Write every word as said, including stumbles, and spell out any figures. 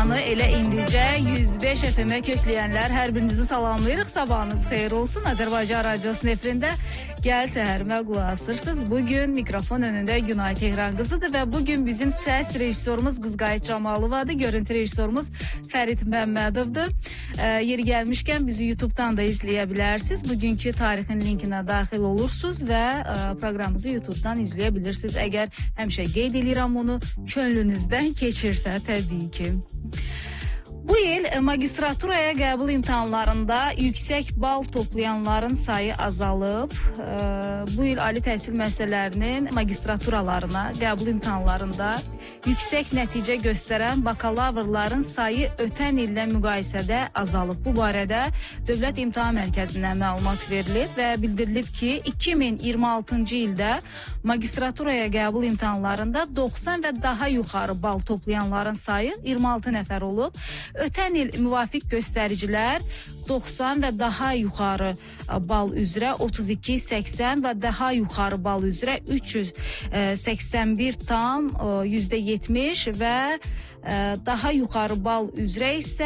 ekranı elə indicə yüz beş F M-ə kökləyənlər hər birinizi salamlayırıq. Sabahınız xeyir olsun. Azərbaycan Radiosunun efirində Gəl Səhərimə qulaq asırsınız. Bugün mikrofon önündə Günay Tehran qızıdır və bugün bizim səs rejissorumuz Qızqayıt Camalıvadır. Görüntü rejissorumuz Fərid Məmmədovdur. E, yeri gəlmişkən bizi YouTube'dan da izləyə bilərsiniz. Bugünkü tarixin linkinə daxil olursunuz və e, proqramımızı YouTube'dan izləyə bilirsiniz. Əgər həmişə qeyd edirəm onu, könlünüzdən keçirsə təbii ki. Bu il magistraturaya qəbul imtahanlarında yüksək bal toplayanların sayı azalıb. Bu il ali təhsil müəssisələrinin magistraturalarına qəbul imtahanlarında yüksək nəticə göstərən bakalavrların sayı ötən illə müqayisədə azalıb. Bu barədə Dövlət İmtahan Mərkəzindən məlumat verilib və bildirilib ki, iki min iyirmi altıncı ildə magistraturaya qəbul imtahanlarında doxsan və daha yuxarı bal toplayanların sayı iyirmi altı nəfər olub. Ötən il müvafiq göstəricilər doxsan və daha yuxarı bal üzrə otuz iki, səksən və daha yuxarı bal üzrə üç yüz səksən bir tam yüzdə yetmiş və daha yuxarı bal üzrə isə